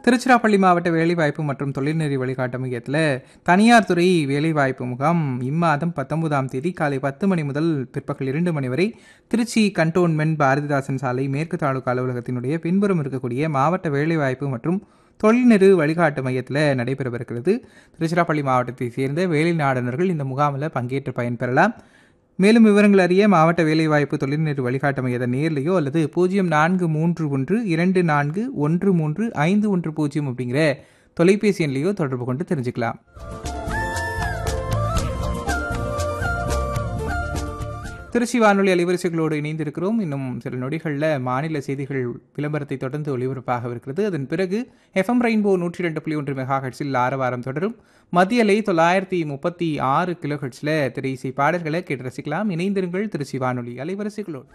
திருச்சிராப்பள்ளி மாவட்ட வேலைவாய்ப்பு மற்றும் தொழில்நெறி வழிகாட்டு மையத்தில் தனியார் துறை வேலைவாய்ப்பு முகாம் இம்மாதம் 19ஆம் தேதி காலை 10 மணி முதல் பிற்பகல் 2 மணி வரை திருச்சி கண்டோன்மெண்ட் பாரதிதாசன் சாலை மேற்கு தாலுகா அலுவலகத்தினுடைய பின்புறம் இருக்கக்கூடிய மாவட்ட வேலைவாய்ப்பு மற்றும் தொழில்நெறி வழிகாட்டு மையத்தில் நடைபெறவிருக்கிறது. திருச்சிராப்பள்ளி மாவட்டத்தை சேர்ந்த வேலைநாடனர்கள் இந்த முகாமில் பங்கேற்று பயன்பெறலாம். மேலும் விவரங்கள் அறிய மாவட்ட வேலைவாய்ப்பு தொழில்நெறி வழிகாட்டு மையத்தை நேர்லையோ அல்லது 0431213510 அப்படிங்கிற தொலைபேசி எண்லையோ தொடர்பு கொண்டு தெரிஞ்சுக்கலாம். திருச்சி வானொலி அலைவரிசைகளோடு இணைந்திருக்கிறோம். இன்னும் சில நொடிகளில் மாநில செய்திகள் விளம்பரத்தை தொடர்ந்து ஒளிபரப்பாக இருக்கிறது. அதன் பிறகு FM ரெயின்போ 102.1 மெகாஹெர்ட்ஸில் ஆரவாரம் தொடரும். மத்திய அலை 936 கிலோஹெர்ட்ஸில் திரை இசை பாடல்களை கேட்டு ரசிக்கலாம். இணைந்திருங்கள் திருச்சி வானொலி அலைவரிசைகளோடு.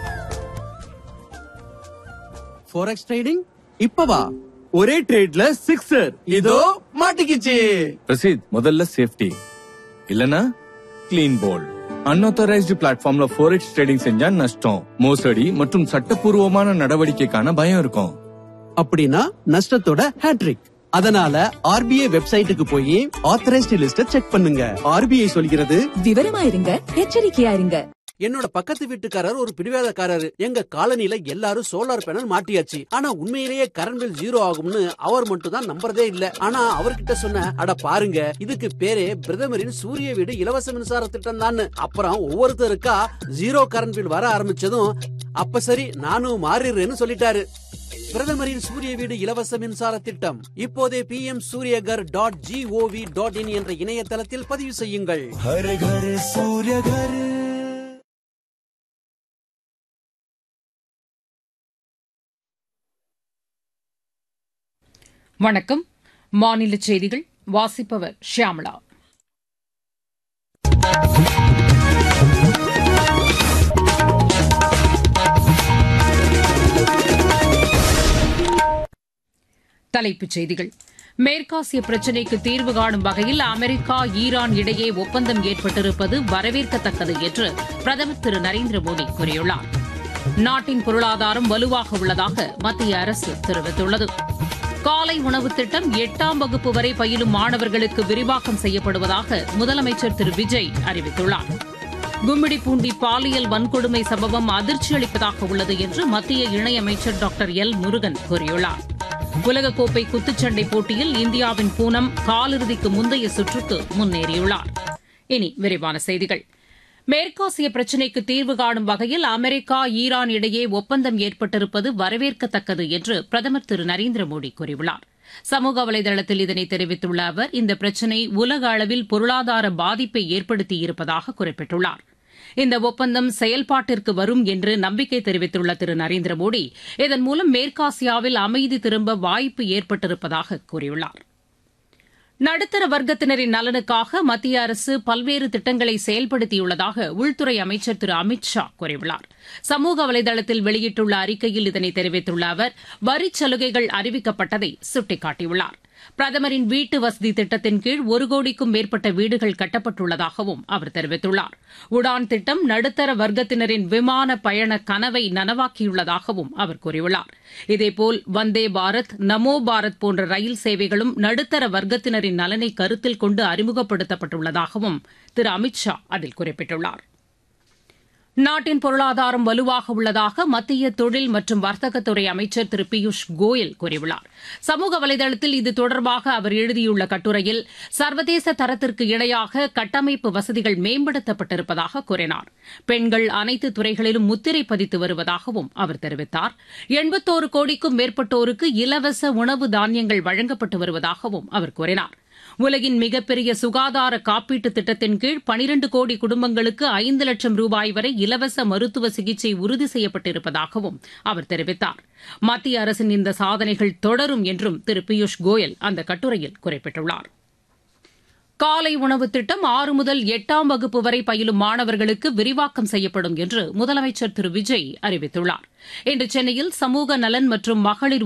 ஃபோரெக்ஸ் ட்ரேடிங் இப்பவா ஒரே ட்ரேட்ல சிக்ஸர் இதோ மாட்டிக்கிச்சு. ரசீத் முதல்ல சேஃப்டி இல்லனா கிளீன் போல்ட். அன்ஆத்தரைஸ்டு பிளாட்ஃபார்ம்ல ஃபோரெக்ஸ் ட்ரேடிங் செஞ்சா நஷ்டம், மோசடி மற்றும் சட்டப்பூர்வமான நடவடிக்கைக்கான பயம் இருக்கும். அப்படின்னா நஷ்டத்தோட ஹேட்ரிக். அதனால RBI வெப்சைட்டுக்கு போய் ஆத்தரைஸ்டு லிஸ்ட செக் பண்ணுங்க. RBI சொல்கிறது விவரமா இருங்க, எச்சரிக்கையா இருங்க. என்னோட பக்கத்து வீட்டுக்காரர் ஒரு பிடிவாதக்காரரு. எங்க காலனில எல்லாரும் சோலார் பேனல் மாட்டியாச்சு. ஆனா உண்மையிலேயே கரண்ட் பில் 0 ஆகும்னு அவர் மட்டும் தான் நம்புறதே இல்ல. ஆனா அவர்கிட்ட சொன்ன, அட பாருங்க இதுக்கு பேரே பிரதமரின் சூரிய வீடு இலவச மின்சார திட்டம் தான். அப்புறம் ஒவ்வொருத்தருக்கா 0 கரண்ட் பில் வர ஆரம்பிச்சதும் அப்ப சரி நானும் மாறிடுறேன்னு சொல்லிட்டாரு. பிரதமரின் சூரிய வீடு இலவச மின்சார திட்டம் இப்போதே pmsuryagar.gov.in என்ற இணையதளத்தில் பதிவு செய்யுங்கள். ஹர் கர் சூரிய கர். வணக்கம். மாநில செய்திகள் வாசிப்பவர் ஷியாமளா. தலைப்புச் செய்திகள். மேற்காசிய பிரச்சினைக்கு தீர்வு காணும் வகையில் அமெரிக்கா ஈரான் இடையே ஒப்பந்தம் ஏற்பட்டிருப்பது வரவேற்கத்தக்கது என்று பிரதமர் திரு நரேந்திர மோடி கூறியுள்ளார். நாட்டின் பொருளாதாரம் வலுவாக உள்ளதாக மத்திய அரசு தெரிவித்துள்ளது. காலை உணவு திட்டம் 8ஆம் வகுப்பு வரை பயிலும் மாணவர்களுக்கு விரிவாக்கம் செய்யப்படுவதாக முதலமைச்சர் திரு விஜய் அறிவித்துள்ளார். கும்மிடிப்பூண்டி பாலியல் வன்கொடுமை சம்பவம் அதிர்ச்சி அளிப்பதாக உள்ளது என்று மத்திய இணையமைச்சர் டாக்டர் எல் முருகன் கூறியுள்ளார். உலகக்கோப்பை குத்துச்சண்டை போட்டியில் இந்தியாவின் பூனம் காலிறுதிக்கு முந்தைய சுற்றுக்கு முன்னேறியுள்ளார். இனி விரிவான செய்திகள். மேற்காசிய பிரச்சினைக்கு தீர்வு காணும் வகையில் அமெரிக்கா ஈரான் இடையே ஒப்பந்தம் ஏற்பட்டிருப்பது வரவேற்கத்தக்கது என்று பிரதமர் திரு நரேந்திர மோடி கூறியுள்ளார். சமூக வலைதளத்தில் இதனை தெரிவித்துள்ள அவர், இந்த பிரச்சினை உலக அளவில் பொருளாதார பாதிப்பை ஏற்படுத்தியிருப்பதாக குறிப்பிட்டுள்ளார். இந்த ஒப்பந்தம் செயல்பாட்டிற்கு வரும் என்று நம்பிக்கை தெரிவித்துள்ள திரு நரேந்திர மோடி, இதன் மூலம் மேற்காசியாவில் அமைதி திரும்ப வாய்ப்பு ஏற்பட்டிருப்பதாக கூறியுள்ளார். நடுத்தர வர்க்கத்தினரின் நலனுக்காக மத்திய அரசு பல்வேறு திட்டங்களை செயல்படுத்தியுள்ளதாக உள்துறை அமைச்சர் திரு அமித் ஷா கூறியுள்ளார். சமூக வலைதளத்தில் வெளியிட்டுள்ள அறிக்கையில் இதனை தெரிவித்துள்ள அவர், வரிச் சலுகைகள் அறிவிக்கப்பட்டதை சுட்டிக்காட்டியுள்ளார். பிரதமரின் வீட்டு வசதி திட்டத்தின் கீழ் 1 கோடிக்கும் மேற்பட்ட வீடுகள் கட்டப்பட்டுள்ளதாகவும் அவர் தெரிவித்துள்ளார். உடான் திட்டம் நடுத்தர வர்க்கத்தினரின் விமான பயண கனவை நனவாக்கியுள்ளதாகவும் அவர் கூறியுள்ளார். இதேபோல் வந்தே பாரத், நமோ பாரத் போன்ற ரயில் சேவைகளும் நடுத்தர வர்க்கத்தினரின் நலனை கருத்தில் கொண்டு அறிமுகப்படுத்தப்பட்டுள்ளதாகவும் திரு அமித் ஷா அதில் குறிப்பிட்டுள்ளார். நாட்டின் பொருளாதாரம் வலுவாக உள்ளதாக மத்திய தொழில் மற்றும் வர்த்தகத்துறை அமைச்சர் திரு பியூஷ் கோயல் கூறியுள்ளார். சமூக வலைதளத்தில் இது தொடர்பாக அவர் எழுதியுள்ள கட்டுரையில், சர்வதேச தரத்திற்கு இணையாக கட்டமைப்பு வசதிகள் மேம்படுத்தப்பட்டிருப்பதாக கூறினார். பெண்கள் அனைத்து துறைகளிலும் முத்திரை பதித்து வருவதாகவும் அவர் தெரிவித்தார். 81 கோடிக்கும் மேற்பட்டோருக்கு இலவச உணவு தானியங்கள் வழங்கப்பட்டு வருவதாகவும் அவர் கூறினார். உலகின் மிகப்பெரிய சுகாதார காப்பீட்டு திட்டத்தின் கீழ் 12 கோடி குடும்பங்களுக்கு 5 லட்சம் ரூபாய் வரை இலவச மருத்துவ சிகிச்சை உறுதி செய்யப்பட்டிருப்பதாகவும் அவர் தெரிவித்தார். மத்திய அரசின் இந்த சாதனைகள் தொடரும் என்றும் திரு பியூஷ் கோயல் அந்த கட்டுரையில் குறிப்பிட்டுள்ளார். காலை உணவு திட்டம் 6 முதல் 8ஆம் வகுப்பு வரை பயிலும் மாணவர்களுக்கு விரிவாக்கம் செய்யப்படும் என்று முதலமைச்சர் திரு விஜய் அறிவித்துள்ளார். இன்று சென்னையில் சமூக நலன் மற்றும் மகளிர்